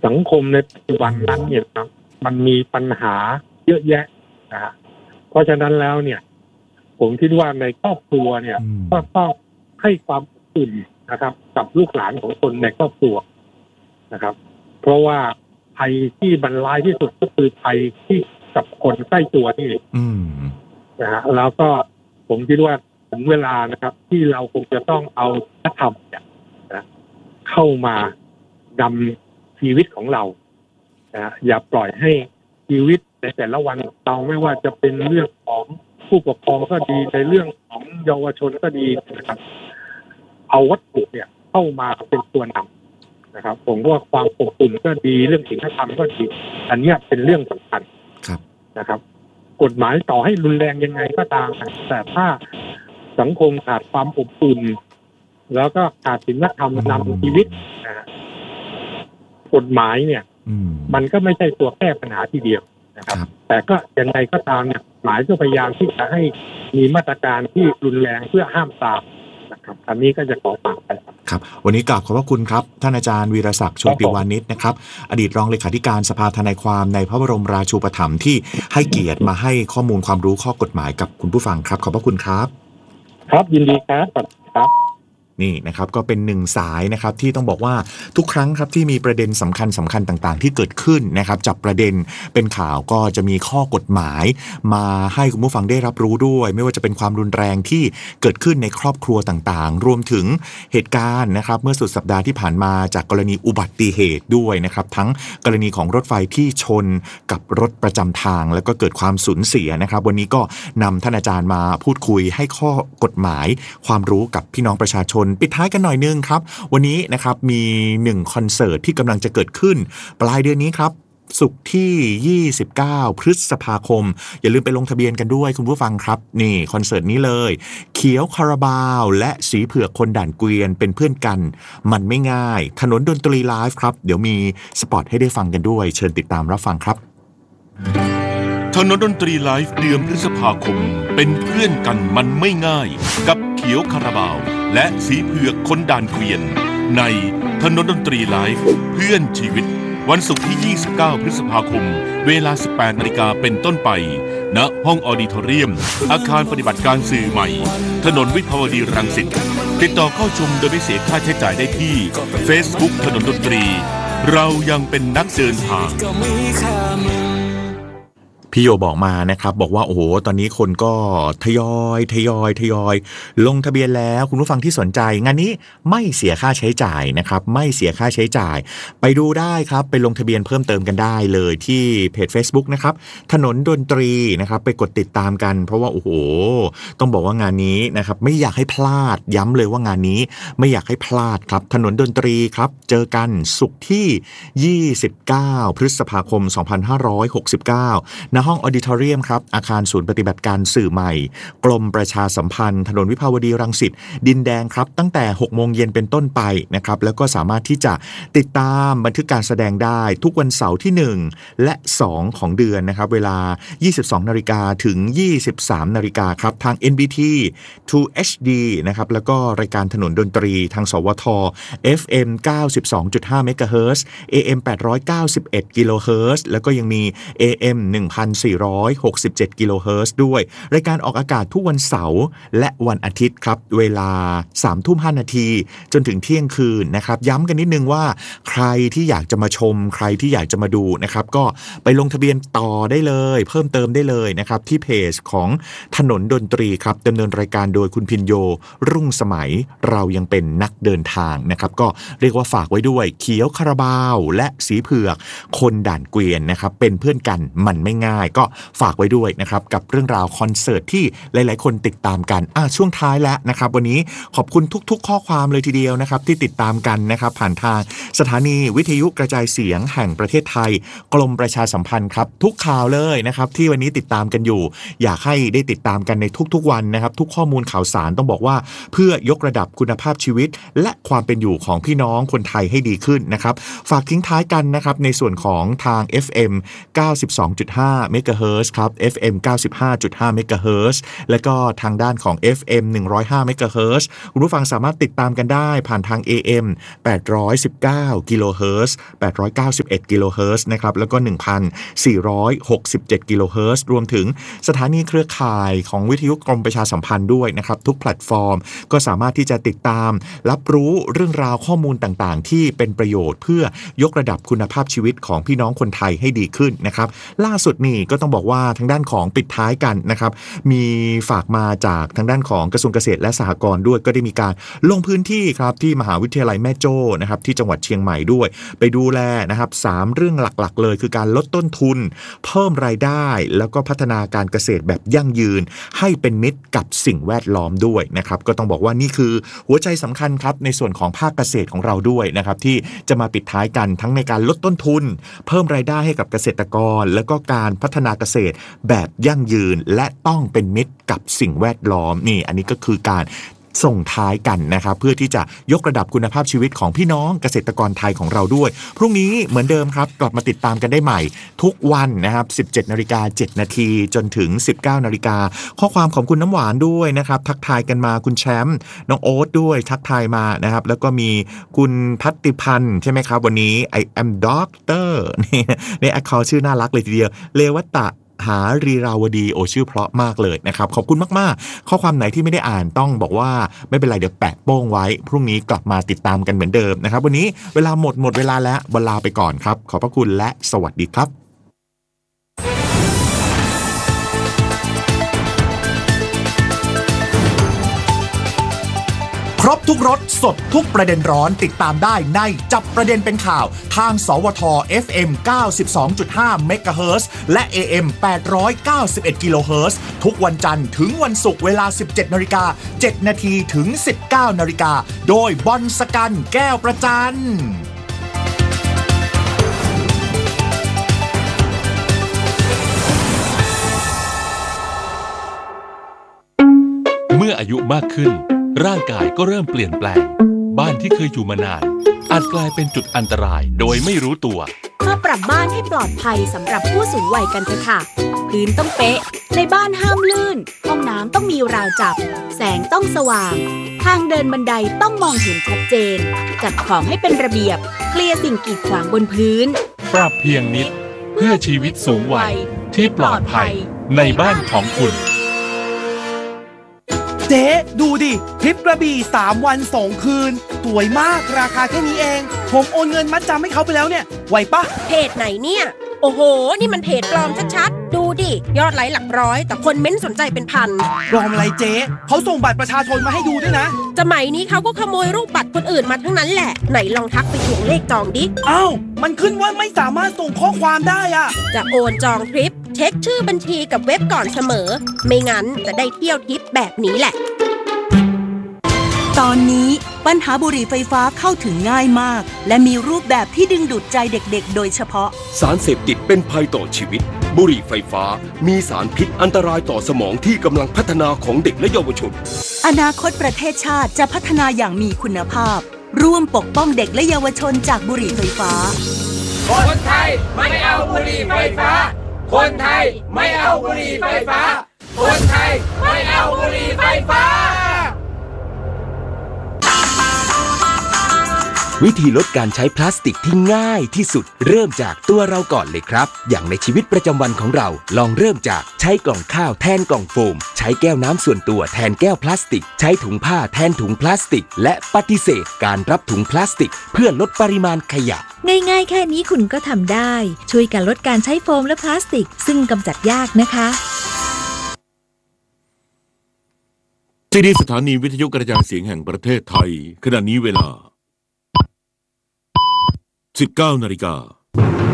สังคมในปัจจุบันนั้นเนี่ยครับมันมีปัญหาเยอะแยะนะฮะเพราะฉะนั้นแล้วเนี่ยผมคิดว่าในครอบครัวเนี่ยก็ต้องให้ความอุ่นนะครับกับลูกหลานของตนในครอบครัวนะครับเพราะว่าภัยที่บรรลัยที่สุดก็คือภัยที่กับคนใกล้ตัวนี่นะฮะแล้วก็ผมคิดว่าถึงเวลานะครับที่เราคงจะต้องเอาวัฒนธรรมเนี่ยนะเข้ามานำชีวิตของเรานะอย่าปล่อยให้ชีวิตในแต่ละวันเราไม่ว่าจะเป็นเรื่องของผู้ปกครองก็ดีในเรื่องของเยาวชนก็ดีนะครับเอาวัตถุเนี่ยเข้ามาเป็นตัวนำนะครับผมว่าความอบอุ่นก็ดีเรื่องศีลธรรมก็ดีอันนี้เป็นเรื่องสำคัญนะครับกฎหมายต่อให้รุนแรงยังไงก็ตามแต่ถ้าสังคมขาดความอบอุ่นแล้วก็ขาดศีลธรรมนำชีวิตนะกฎหมายเนี่ยมันก็ไม่ใช่ตัวแก้ปัญหาทีเดียวนะครับแต่ก็ยังไงก็ตามเนี่ยหมายก็พยายามที่จะให้มีมาตรการที่รุนแรงเพื่อห้ามตามนะครับอันนี้ก็จะขอฝากไปครับวันนี้กราบขอบพระคุณครับท่านอาจารย์วีรศักดิ์โชติวานิชนะครับอดีตรองเลขาธิการสภาทนายความในพระบรมราชูปถัมภ์ที่ให้เกียรติมาให้ข้อมูลความรู้ข้อกฎหมายกับคุณผู้ฟังครับขอบพระคุณครับครับยินดีครับครับนี่นะครับก็เป็นหนึ่งสายนะครับที่ต้องบอกว่าทุกครั้งครับที่มีประเด็นสำคัญต่างๆที่เกิดขึ้นนะครับจับประเด็นเป็นข่าวก็จะมีข้อกฎหมายมาให้คุณผู้ฟังได้รับรู้ด้วยไม่ว่าจะเป็นความรุนแรงที่เกิดขึ้นในครอบครัวต่างๆรวมถึงเหตุการณ์นะครับเมื่อสุดสัปดาห์ที่ผ่านมาจากกรณีอุบัติเหตุด้วยนะครับทั้งกรณีของรถไฟที่ชนกับรถประจำทางแล้วก็เกิดความสูญเสียนะครับวันนี้ก็นำท่านอาจารย์มาพูดคุยให้ข้อกฎหมายความรู้กับพี่น้องประชาชนปิดท้ายกันหน่อยนึงครับวันนี้นะครับมี1คอนเสิร์ตที่กำลังจะเกิดขึ้นปลายเดือนนี้ครับศุกร์ที่29พฤษภาคมอย่าลืมไปลงทะเบียนกันด้วยคุณผู้ฟังครับนี่คอนเสิร์ตนี้เลยเขียวคาราบาวและสีเผือกคนด่านเกวียนเป็นเพื่อนกันมันไม่ง่ายถนนดนตรีไลฟ์ครับเดี๋ยวมีสปอตให้ได้ฟังกันด้วยเชิญติดตามรับฟังครับถนนดนตรีไลฟ์เดือนพฤษภาคมเป็นเพื่อนกันมันไม่ง่ายกับเขียวคาราบาวและสีเผือกคนด่านเกวียนในถนนดนตรีไลฟ์เพื่อนชีวิตวันศุกร์ที่29พฤษภาคมเวลา 18 นาฬิกาเป็นต้นไปณห้องออดิทอเรียมอาคารปฏิบัติการสื่อใหม่ถนนวิภาวดีรังสิตติดต่อเข้าชมโดยไม่เสียค่าใช้จ่ายได้ที่ Facebook ถนนดนตรีเรายังเป็นนักเดินทางพี่โยบอกมานะครับบอกว่าโอ้โหตอนนี้คนก็ทยอยลงทะเบียนแล้วคุณผู้ฟังที่สนใจงานนี้ไม่เสียค่าใช้จ่ายนะครับไม่เสียค่าใช้จ่ายไปดูได้ครับไปลงทะเบียนเพิ่มเติมกันได้เลยที่เพจ Facebook นะครับถนนดนตรีนะครับไปกดติดตามกันเพราะว่าโอ้โหต้องบอกว่างานนี้นะครับไม่อยากให้พลาดย้ำเลยว่างานนี้ไม่อยากให้พลาดครับถนนดนตรีครับเจอกันศุกร์ที่29พฤษภาคม2569ณห้องออดิทอเรียมครับอาคารศูนย์ปฏิบัติการสื่อใหม่กรมประชาสัมพันธ์ถนนวิภาวดีรังสิตดินแดงครับตั้งแต่ 6 โมงเย็นเป็นต้นไปนะครับแล้วก็สามารถที่จะติดตามบันทึกการแสดงได้ทุกวันเสาร์ที่1และ2ของเดือนนะครับเวลา 22:00 นถึง 23:00 นครับทาง NBT 2 HD นะครับแล้วก็รายการถนนดนตรีทางสวท FM 92.5 เมกะเฮิรตซ์ AM 891 กิโลเฮิรตซ์แล้วก็ยังมี AM 1,467 กิโลเฮิรตซ์ด้วยรายการออกอากาศทุกวันเสาร์และวันอาทิตย์ครับเวลา 3:05 นจนถึงเที่ยงคืนนะครับย้ำกันนิดนึงว่าใครที่อยากจะมาชมใครที่อยากจะมาดูนะครับก็ไปลงทะเบียนต่อได้เลยเพิ่มเติมได้เลยนะครับที่เพจของถนนดนตรีครับดำเนินรายการโดยคุณพินโยรุ่งสมัยเรายังเป็นนักเดินทางนะครับก็เรียกว่าฝากไว้ด้วยเขียวคาราบาวและสีเผือกคนด่านเกวียนนะครับเป็นเพื่อนกันมันไม่ง่ายก็ฝากไว้ด้วยนะครับกับเรื่องราวคอนเสิร์ตที่หลายๆคนติดตามกันช่วงท้ายแล้วนะครับวันนี้ขอบคุณทุกๆข้อความเลยทีเดียวนะครับที่ติดตามกันนะครับผ่านทางสถานีวิทยุกระจายเสียงแห่งประเทศไทยกรมประชาสัมพันธ์ครับทุกข่าวเลยนะครับที่วันนี้ติดตามกันอยู่อยากให้ได้ติดตามกันในทุกๆวันนะครับทุกข้อมูลข่าวสารต้องบอกว่าเพื่อยกระดับคุณภาพชีวิตและความเป็นอยู่ของพี่น้องคนไทยให้ดีขึ้นนะครับฝากทิ้งท้ายกันนะครับในส่วนของทาง FM 92.5 105 เมกะเฮิรตซ์ครับ FM 95.5 เมกะเฮิรตซ์และก็ทางด้านของ FM 105 เมกะเฮิรตซ์คุณผู้ฟังสามารถติดตามกันได้ผ่านทาง AM 819 กิโลเฮิรตซ์891 กิโลเฮิรตซ์นะครับแล้วก็ 1,467 กิโลเฮิรตซ์รวมถึงสถานีเครือข่ายของวิทยุกรมประชาสัมพันธ์ด้วยนะครับทุกแพลตฟอร์มก็สามารถที่จะติดตามรับรู้เรื่องราวข้อมูลต่างๆที่เป็นประโยชน์เพื่อยกระดับคุณภาพชีวิตของพี่น้องคนไทยให้ดีขึ้นนะครับล่าสุดนี่ก็ต้องบอกว่าทางด้านของปิดท้ายกันนะครับมีฝากมาจากทางด้านของกระทรวงเกษตรและสหกรณ์ด้วยก็ได้มีการลงพื้นที่ครับที่มหาวิทยาลัยแม่โจ้นะครับที่จังหวัดเชียงใหม่ด้วยไปดูแลนะครับ3เรื่องหลักๆเลยคือการลดต้นทุนเพิ่มรายได้แล้วก็พัฒนาการเกษตรแบบยั่งยืนให้เป็นมิตรกับสิ่งแวดล้อมด้วยนะครับก็ต้องบอกว่านี่คือหัวใจสำคัญครับในส่วนของภาคเกษตรของเราด้วยนะครับที่จะมาปิดท้ายกันทั้งในการลดต้นทุนเพิ่มรายได้ให้กับเกษตรกรแล้วก็การพัฒนาเกษตรแบบยั่งยืนและต้องเป็นมิตรกับสิ่งแวดล้อมนี่อันนี้ก็คือการส่งท้ายกันนะครับเพื่อที่จะยกระดับคุณภาพชีวิตของพี่น้องเกษตรกรไทยของเราด้วยพรุ่งนี้เหมือนเดิมครับกลับมาติดตามกันได้ใหม่ทุกวันนะครับ 17:07 น.จนถึง 19:00 น.ข้อความของคุณน้ำหวานด้วยนะครับทักทายกันมาคุณแชมป์น้องโอ๊ตด้วยทักทายมานะครับแล้วก็มีคุณพัตติพันธ์ใช่ไหมครับวันนี้ I am doctor นี่ในแอคเคาท์ชื่อน่ารักเลยทีเดียวเลวัตตะหารีราวดีโอชื่อเพราะมากเลยนะครับขอบคุณมากๆข้อความไหนที่ไม่ได้อ่านต้องบอกว่าไม่เป็นไรเดี๋ยวแปะโป้งไว้พรุ่งนี้กลับมาติดตามกันเหมือนเดิมนะครับวันนี้เวลาหมดเวลาแล้วลาไปก่อนครับขอบพระคุณและสวัสดีครับครบทุกรสสดทุกประเด็นร้อนติดตามได้ในจับประเด็นเป็นข่าวทางสวท FM 92.5 เมกะเฮิรตซ์และ AM 891 กิโลเฮิรตซ์ทุกวันจันทร์ถึงวันศุกร์เวลา 17:07 น.ถึง 19:00 น.โดยบอลสกันแก้วประจันเมื่ออายุมากขึ้นร่างกายก็เริ่มเปลี่ยนแปลงบ้านที่เคยอยู่มานานอาจกลายเป็นจุดอันตรายโดยไม่รู้ตัวมาปรับบ้านให้ปลอดภัยสำหรับผู้สูงวัยกันเถอะค่ะพื้นต้องเป๊ะในบ้านห้ามลื่นห้องน้ำต้องมีราวจับแสงต้องสว่างทางเดินบันไดต้องมองเห็นชัดเจนจัดของให้เป็นระเบียบเคลียร์สิ่งกีดขวางบนพื้นปรับเพียงนิดเพื่อชีวิตสูงวัยที่ปลอดภัยในบ้านของคุณเจ๊ดูดิทริปกระบี่3 วัน 2 คืนสวยมากราคาแค่นี้เองผมโอนเงินมัดจำให้เขาไปแล้วเนี่ยไหวปะเพจไหนเนี่ยโอ้โหนี่มันเพจปลอมชัดๆดูดิยอดไลค์หลักร้อยแต่คนเม้นสนใจเป็นพันปลอมอะไรเจ๊เขาส่งบัตรประชาชนมาให้ดูด้วยนะสมัยนี้เขาก็ขโมยรูปบัตรคนอื่นมาทั้งนั้นแหละไหนลองทักไปทวงเลขจองดิอ้าวมันขึ้นว่าไม่สามารถส่งข้อความได้อะจะโอนจองทริปเช็คชื่อบัญชีกับเว็บก่อนเสมอไม่งั้นจะได้เที่ยวทริปแบบนี้แหละตอนนี้ปัญหาบุหรี่ไฟฟ้าเข้าถึงง่ายมากและมีรูปแบบที่ดึงดูดใจเด็กๆโดยเฉพาะสารเสพติดเป็นภัยต่อชีวิตบุหรี่ไฟฟ้ามีสารพิษอันตรายต่อสมองที่กำลังพัฒนาของเด็กและเยาวชนอนาคตประเทศชาติจะพัฒนาอย่างมีคุณภาพร่วมปกป้องเด็กและเยาวชนจากบุหรี่ไฟฟ้าคนไทยไม่เอาบุหรี่ไฟฟ้าคนไทยไม่เอาบุหรี่ไฟฟ้าคนไทยไม่เอาบุหรี่ไฟฟ้าวิธีลดการใช้พลาสติกที่ง่ายที่สุดเริ่มจากตัวเราก่อนเลยครับอย่างในชีวิตประจำวันของเราลองเริ่มจากใช้กล่องข้าวแทนกล่องโฟมใช้แก้วน้ำส่วนตัวแทนแก้วพลาสติกใช้ถุงผ้าแทนถุงพลาสติกและปฏิเสธการรับถุงพลาสติกเพื่อลดปริมาณขยะง่ายๆแค่นี้คุณก็ทำได้ช่วยกันลดการใช้โฟมและพลาสติกซึ่งกำจัดยากนะคะที่นี่สถานีวิทยุกระจายเสียงแห่งประเทศไทยขณะนี้เวลา19:00 น